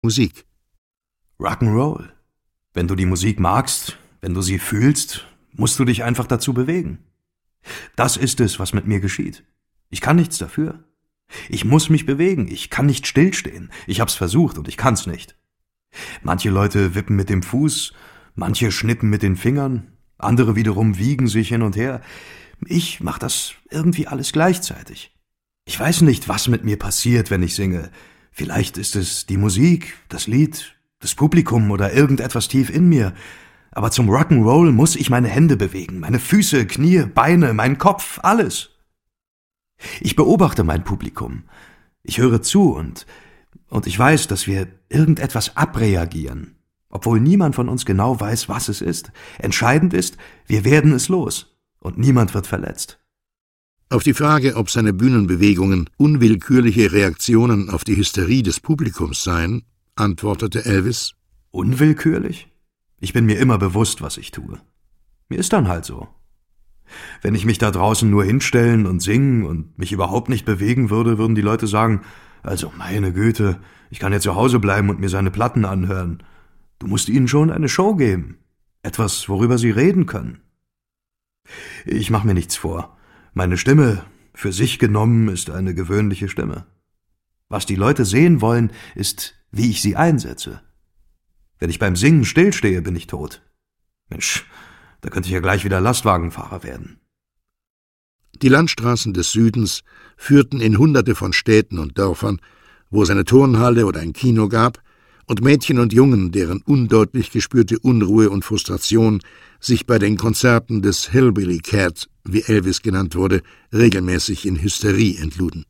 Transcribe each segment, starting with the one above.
Musik. Rock'n'Roll. Wenn du die Musik magst, wenn du sie fühlst, musst du dich einfach dazu bewegen. Das ist es, was mit mir geschieht. Ich kann nichts dafür. Ich muss mich bewegen, ich kann nicht stillstehen. Ich hab's versucht und ich kann's nicht. Manche Leute wippen mit dem Fuß, manche schnippen mit den Fingern, andere wiederum wiegen sich hin und her. Ich mach das irgendwie alles gleichzeitig. Ich weiß nicht, was mit mir passiert, wenn ich singe. Vielleicht ist es die Musik, das Lied, das Publikum oder irgendetwas tief in mir. Aber zum Rock'n'Roll muss ich meine Hände bewegen, meine Füße, Knie, Beine, meinen Kopf, alles. Ich beobachte mein Publikum. Ich höre zu und ich weiß, dass wir irgendetwas abreagieren, obwohl niemand von uns genau weiß, was es ist. Entscheidend ist, wir werden es los und niemand wird verletzt. Auf die Frage, ob seine Bühnenbewegungen unwillkürliche Reaktionen auf die Hysterie des Publikums seien, antwortete Elvis: Unwillkürlich? Ich bin mir immer bewusst, was ich tue. Mir ist dann halt so. Wenn ich mich da draußen nur hinstellen und singen und mich überhaupt nicht bewegen würde, würden die Leute sagen, also meine Güte, ich kann ja zu Hause bleiben und mir seine Platten anhören. Du musst ihnen schon eine Show geben. Etwas, worüber sie reden können. Ich mache mir nichts vor. Meine Stimme, für sich genommen, ist eine gewöhnliche Stimme. Was die Leute sehen wollen, ist, wie ich sie einsetze. Wenn ich beim Singen stillstehe, bin ich tot. Mensch, da könnte ich ja gleich wieder Lastwagenfahrer werden. Die Landstraßen des Südens führten in Hunderte von Städten und Dörfern, wo es eine Turnhalle oder ein Kino gab, und Mädchen und Jungen, deren undeutlich gespürte Unruhe und Frustration sich bei den Konzerten des Hillbilly Cat, wie Elvis genannt wurde, regelmäßig in Hysterie entluden.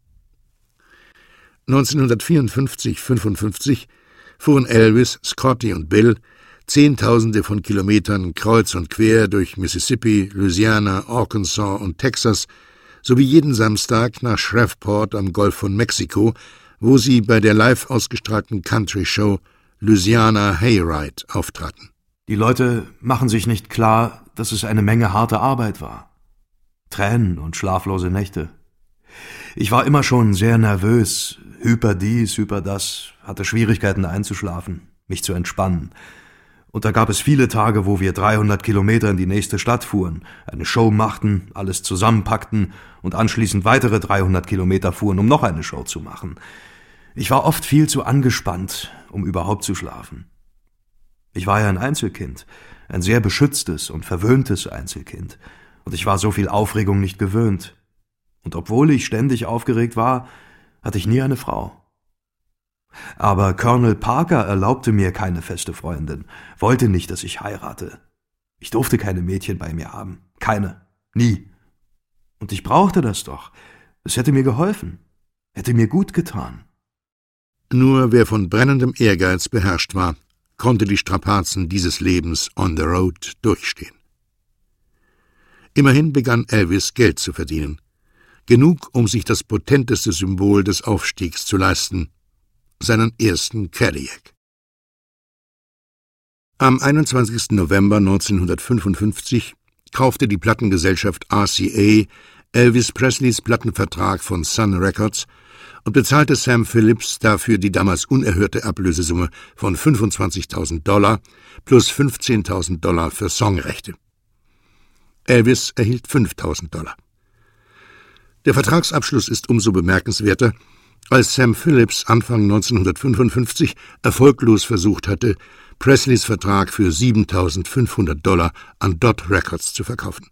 1954/55 fuhren Elvis, Scotty und Bill Zehntausende von Kilometern kreuz und quer durch Mississippi, Louisiana, Arkansas und Texas sowie jeden Samstag nach Shreveport am Golf von Mexiko, wo sie bei der live ausgestrahlten Country-Show Louisiana Hayride auftraten. Die Leute machen sich nicht klar, dass es eine Menge harte Arbeit war. Tränen und schlaflose Nächte. Ich war immer schon sehr nervös, hyper dies, hyper das, hatte Schwierigkeiten einzuschlafen, mich zu entspannen. Und da gab es viele Tage, wo wir 300 Kilometer in die nächste Stadt fuhren, eine Show machten, alles zusammenpackten und anschließend weitere 300 Kilometer fuhren, um noch eine Show zu machen. Ich war oft viel zu angespannt, um überhaupt zu schlafen. Ich war ja ein Einzelkind, ein sehr beschütztes und verwöhntes Einzelkind, und ich war so viel Aufregung nicht gewöhnt. Und obwohl ich ständig aufgeregt war, hatte ich nie eine Frau. Aber Colonel Parker erlaubte mir keine feste Freundin, wollte nicht, dass ich heirate. Ich durfte keine Mädchen bei mir haben. Keine. Nie. Und ich brauchte das doch. Es hätte mir geholfen. Hätte mir gut getan. Nur wer von brennendem Ehrgeiz beherrscht war, konnte die Strapazen dieses Lebens on the road durchstehen. Immerhin begann Elvis Geld zu verdienen. Genug, um sich das potenteste Symbol des Aufstiegs zu leisten: seinen ersten Cadillac. Am 21. November 1955 kaufte die Plattengesellschaft RCA Elvis Presleys Plattenvertrag von Sun Records und bezahlte Sam Phillips dafür die damals unerhörte Ablösesumme von $25.000 plus $15.000 für Songrechte. Elvis erhielt $5.000. Der Vertragsabschluss ist umso bemerkenswerter, als Sam Phillips Anfang 1955 erfolglos versucht hatte, Presleys Vertrag für $7.500 an Dot Records zu verkaufen.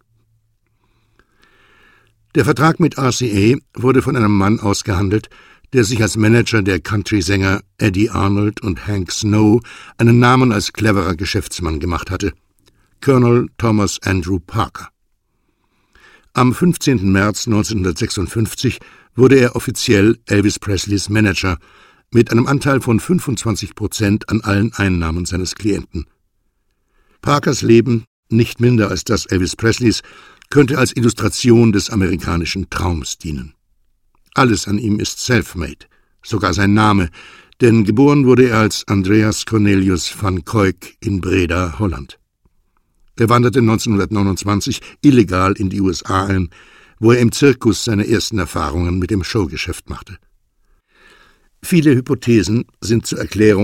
Der Vertrag mit RCA wurde von einem Mann ausgehandelt, der sich als Manager der Country-Sänger Eddie Arnold und Hank Snow einen Namen als cleverer Geschäftsmann gemacht hatte: Colonel Thomas Andrew Parker. Am 15. März 1956 wurde er offiziell Elvis Presleys Manager mit einem Anteil von 25% an allen Einnahmen seines Klienten. Parkers Leben, nicht minder als das Elvis Presleys, könnte als Illustration des amerikanischen Traums dienen. Alles an ihm ist self-made, sogar sein Name, denn geboren wurde er als Andreas Cornelius van Cuyck in Breda, Holland. Er wanderte 1929 illegal in die USA ein, wo er im Zirkus seine ersten Erfahrungen mit dem Showgeschäft machte. Viele Hypothesen sind zur Erklärung